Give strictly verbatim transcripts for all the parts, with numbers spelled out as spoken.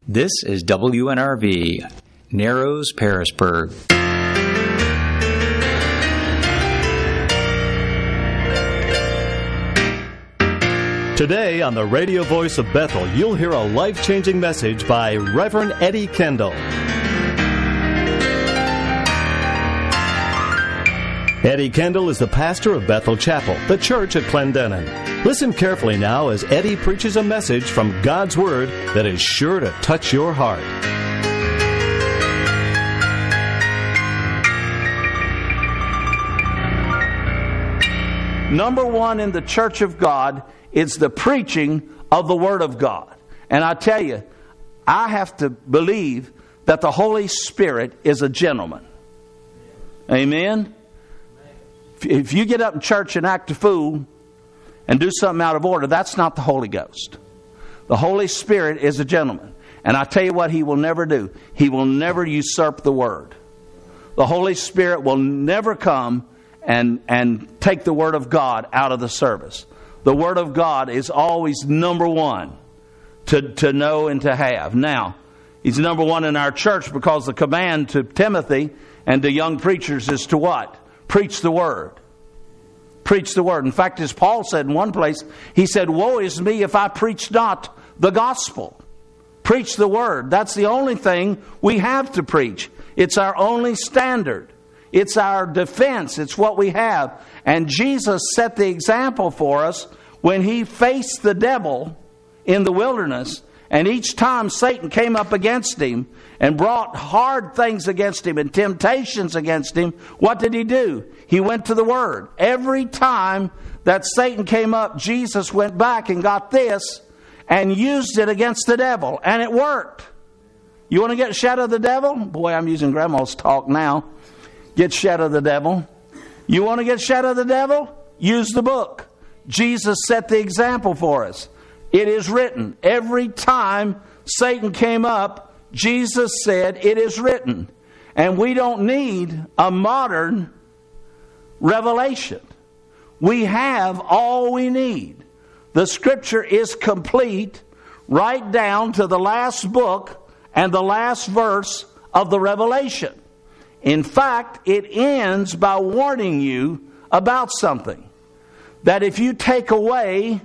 This is W N R V, Narrows, Parisburg. Today on the radio voice of Bethel, you'll hear a life-changing message by Reverend Eddie Kendall. Eddie Kendall is the pastor of Bethel Chapel, the church at Clendenin. Listen carefully now as Eddie preaches a message from God's Word that is sure to touch your heart. Number one in the church of God is the preaching of the Word of God. And I tell you, I have to believe that the Holy Spirit is a gentleman. Amen? If you get up in church and act a fool and do something out of order, that's not the Holy Ghost. The Holy Spirit is a gentleman. And I tell you what He will never do. He will never usurp the Word. The Holy Spirit will never come and, and take the Word of God out of the service. The Word of God is always number one to, to know and to have. Now, He's number one in our church because the command to Timothy and to young preachers is to what? Preach the Word. Preach the Word. In fact, as Paul said in one place, he said, "Woe is me if I preach not the gospel." Preach the Word. That's the only thing we have to preach. It's our only standard. It's our defense. It's what we have. And Jesus set the example for us when He faced the devil in the wilderness. And each time Satan came up against Him and brought hard things against Him and temptations against Him, what did He do? He went to the Word. Every time that Satan came up, Jesus went back and got this and used it against the devil. And it worked. You want to get shed of the devil? Boy, I'm using Grandma's talk now. Get shed of the devil. You want to get shed of the devil? Use the book. Jesus set the example for us. It is written. Every time Satan came up, Jesus said, "It is written." And we don't need a modern revelation. We have all we need. The Scripture is complete right down to the last book and the last verse of the Revelation. In fact, it ends by warning you about something. That if you take away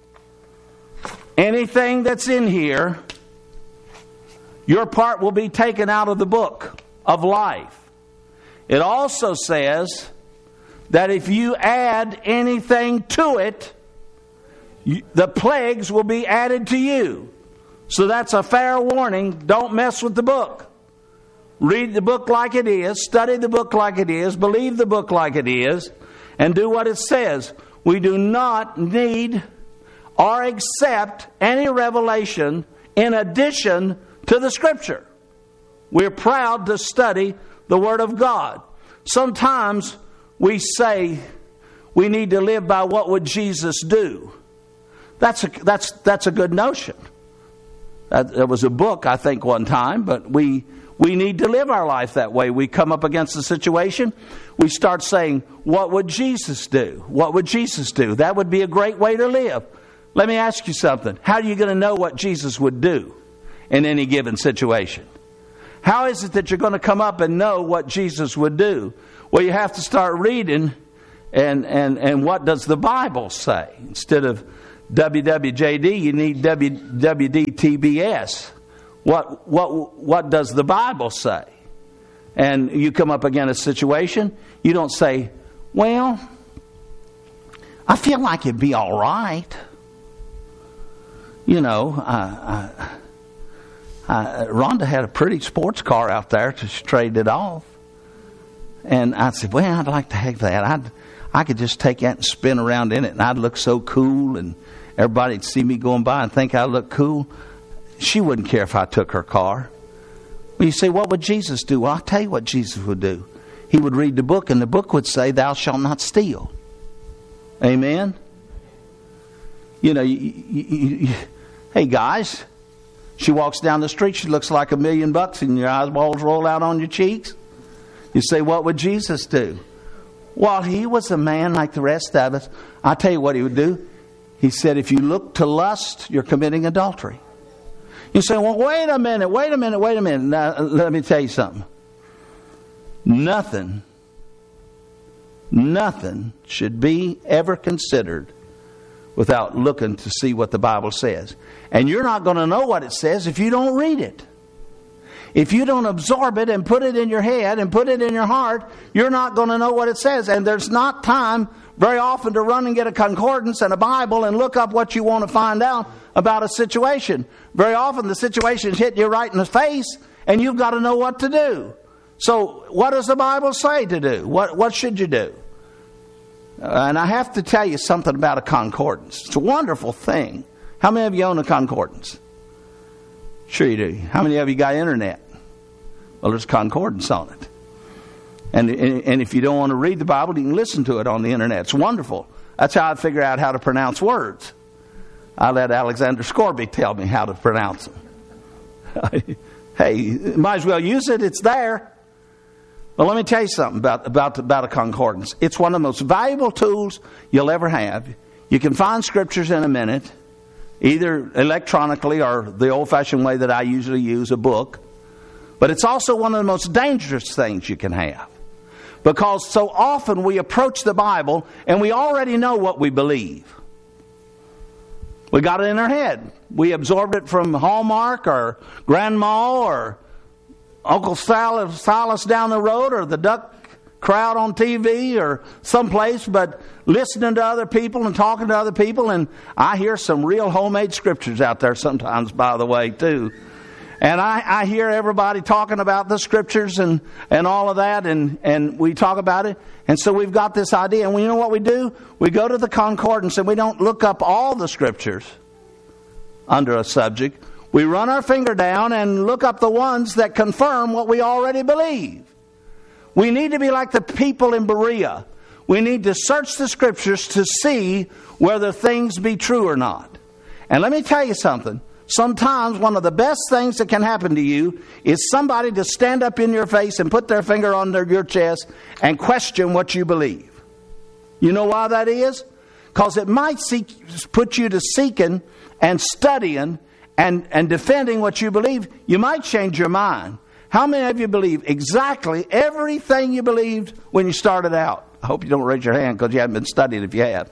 anything that's in here, your part will be taken out of the book of life. It also says that if you add anything to it, the plagues will be added to you. So that's a fair warning. Don't mess with the book. Read the book like it is. Study the book like it is. Believe the book like it is. And do what it says. We do not need or accept any revelation in addition to the Scripture. We're proud to study the Word of God. Sometimes we say we need to live by what would Jesus do. That's a, that's, that's a good notion. That, there was a book, I think, one time, but we... We need to live our life that way. We come up against a situation, we start saying, what would Jesus do? What would Jesus do? That would be a great way to live. Let me ask you something. How are you going to know what Jesus would do in any given situation? How is it that you're going to come up and know what Jesus would do? Well, you have to start reading and, and, and what does the Bible say? Instead of W W J D, you need W W D T B S. What what what does the Bible say? And you come up against a situation, you don't say, "Well, I feel like it'd be all right." You know, uh, uh, uh, Rhonda had a pretty sports car out there, so she traded it off. And I said, "Well, I'd like to have that. I'd I could just take that and spin around in it, and I'd look so cool, and everybody'd see me going by and think I look cool." She wouldn't care if I took her car. Well, you say, what would Jesus do? Well, I'll tell you what Jesus would do. He would read the book, and the book would say, "Thou shalt not steal." Amen? You know, you, you, you, hey guys, she walks down the street, she looks like a million bucks, and your eyeballs roll out on your cheeks. You say, what would Jesus do? Well, He was a man like the rest of us. I'll tell you what He would do. He said, if you look to lust, you're committing adultery. You say, well, wait a minute, wait a minute, wait a minute. Now, let me tell you something. Nothing, nothing should be ever considered without looking to see what the Bible says. And you're not going to know what it says if you don't read it. If you don't absorb it and put it in your head and put it in your heart, you're not going to know what it says. And there's not time very often to run and get a concordance and a Bible and look up what you want to find out about a situation. Very often the situation's hitting you right in the face and you've got to know what to do. So what does the Bible say to do? What, what should you do? Uh, and I have to tell you something about a concordance. It's a wonderful thing. How many of you own a concordance? Sure you do. How many of you got internet? Well, there's concordance on it. And, and if you don't want to read the Bible, you can listen to it on the internet. It's wonderful. That's how I figure out how to pronounce words. I let Alexander Scorby tell me how to pronounce them. Hey, might as well use it. It's there. Well, let me tell you something about, about, about a concordance. It's one of the most valuable tools you'll ever have. You can find scriptures in a minute, either electronically or the old-fashioned way that I usually use, a book. But it's also one of the most dangerous things you can have. Because so often we approach the Bible and we already know what we believe. We got it in our head. We absorbed it from Hallmark or Grandma or Uncle Silas, Silas down the road or the duck crowd on T V or someplace, but listening to other people and talking to other people. And I hear some real homemade scriptures out there sometimes, by the way, too. And I, I hear everybody talking about the scriptures and, and all of that, and, and we talk about it. And so we've got this idea. And we, you know what we do? We go to the concordance and we don't look up all the scriptures under a subject. We run our finger down and look up the ones that confirm what we already believe. We need to be like the people in Berea. We need to search the scriptures to see whether things be true or not. And let me tell you something. Sometimes one of the best things that can happen to you is somebody to stand up in your face and put their finger under your chest and question what you believe. You know why that is? Because it might seek, put you to seeking and studying and, and defending what you believe. You might change your mind. How many of you believe exactly everything you believed when you started out? I hope you don't raise your hand because you haven't been studying if you have.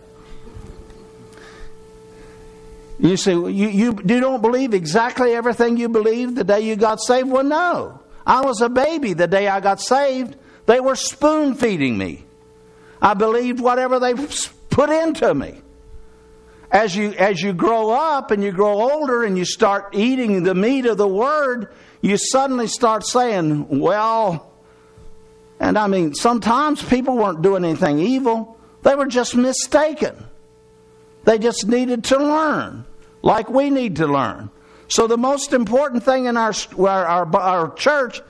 You say, you, you, you don't believe exactly everything you believed the day you got saved? Well, no. I was a baby the day I got saved. They were spoon feeding me. I believed whatever they put into me. As you, as you grow up and you grow older and you start eating the meat of the Word, you suddenly start saying, well, and I mean, sometimes people weren't doing anything evil. They were just mistaken. They just needed to learn, like we need to learn. So the most important thing in our, our, our church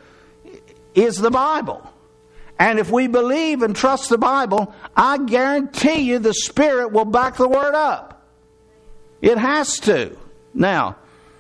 is the Bible. And if we believe and trust the Bible, I guarantee you the Spirit will back the Word up. It has to. Now,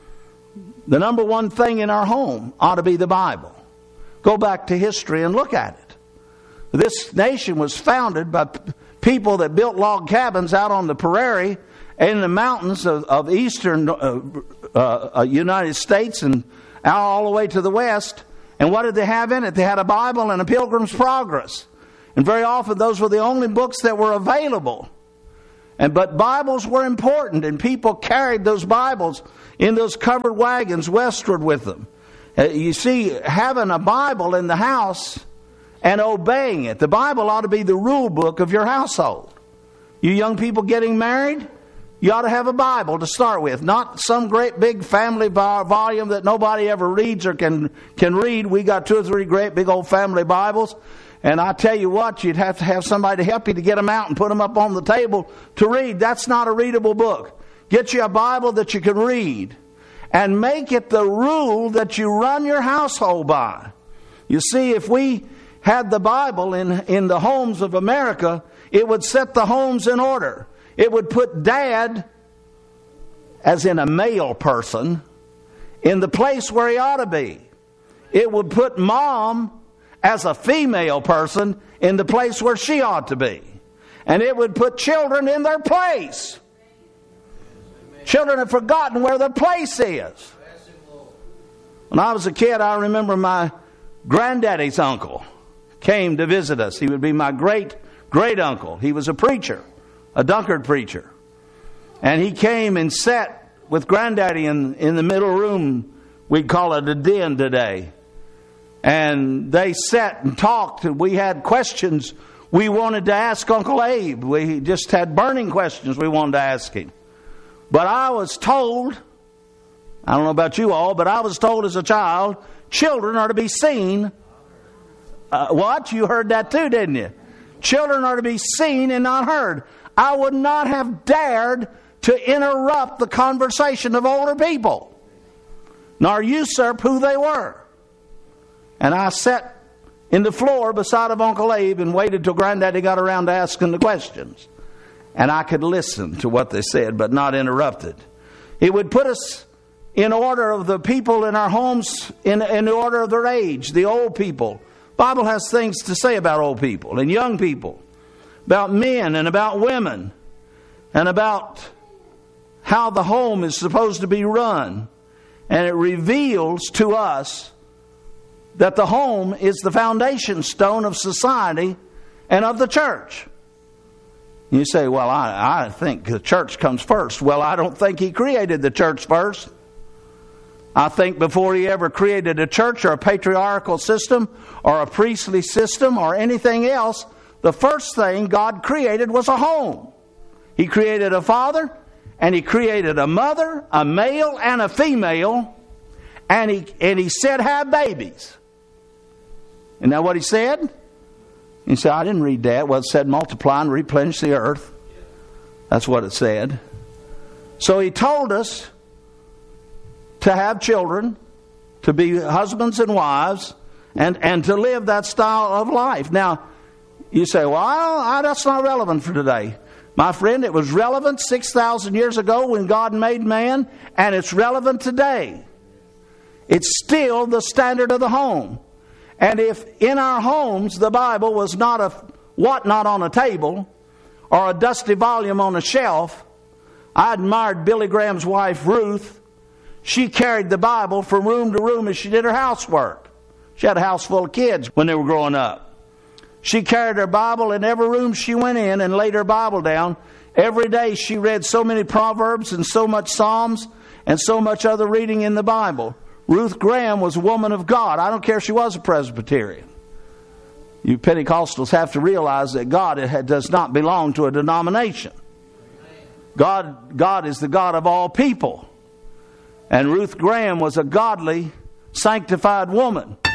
the number one thing in our home ought to be the Bible. Go back to history and look at it. This nation was founded by people that built log cabins out on the prairie in the mountains of, of eastern uh, uh, United States and out all the way to the west. And what did they have in it? They had a Bible and a Pilgrim's Progress. And very often those were the only books that were available. And but Bibles were important, and people carried those Bibles in those covered wagons westward with them. Uh, you see, having a Bible in the house and obeying it. The Bible ought to be the rule book of your household. You young people getting married, you ought to have a Bible to start with. Not some great big family volume that nobody ever reads or can, can read. We got two or three great big old family Bibles. And I tell you what, you'd have to have somebody to help you to get them out and put them up on the table to read. That's not a readable book. Get you a Bible that you can read. And make it the rule that you run your household by. You see, if we had the Bible in, in the homes of America, it would set the homes in order. It would put Dad, as in a male person, in the place where he ought to be. It would put Mom, as a female person, in the place where she ought to be. And it would put children in their place. Children have forgotten where their place is. When I was a kid, I remember my granddaddy's uncle came to visit us. He would be my great, great uncle. He was a preacher, a Dunkard preacher. And he came and sat with granddaddy in, in the middle room. We'd call it a den today. And they sat and talked, and we had questions we wanted to ask Uncle Abe. We just had burning questions we wanted to ask him. But I was told, I don't know about you all, but I was told as a child, children are to be seen. Uh, what? You heard that too, didn't you? Children are to be seen and not heard. I would not have dared to interrupt the conversation of older people, nor usurp who they were. And I sat in the floor beside of Uncle Abe and waited till Granddaddy got around to asking the questions. And I could listen to what they said, but not interrupt it. It would put us in order of the people in our homes, in, in the order of their age, the old people. The Bible has things to say about old people and young people, about men and about women, and about how the home is supposed to be run. And it reveals to us that the home is the foundation stone of society and of the church. You say, well, I, I think the church comes first. Well, I don't think He created the church first. I think before He ever created a church or a patriarchal system or a priestly system or anything else, the first thing God created was a home. He created a father, and He created a mother, a male and a female, and He, and he said, have babies. Isn't that what He said? He said, I didn't read that. Well, it said multiply and replenish the earth. That's what it said. So He told us to have children, to be husbands and wives, and, and to live that style of life. Now, you say, well, I, that's not relevant for today. My friend, it was relevant six thousand years ago when God made man, and it's relevant today. It's still the standard of the home. And if in our homes the Bible was not a whatnot on a table or a dusty volume on a shelf, I admired Billy Graham's wife, Ruth. She carried the Bible from room to room as she did her housework. She had a house full of kids when they were growing up. She carried her Bible in every room she went in and laid her Bible down. Every day she read so many Proverbs and so much Psalms and so much other reading in the Bible. Ruth Graham was a woman of God. I don't care if she was a Presbyterian. You Pentecostals have to realize that God does not belong to a denomination. God, God is the God of all people. And Ruth Graham was a godly, sanctified woman.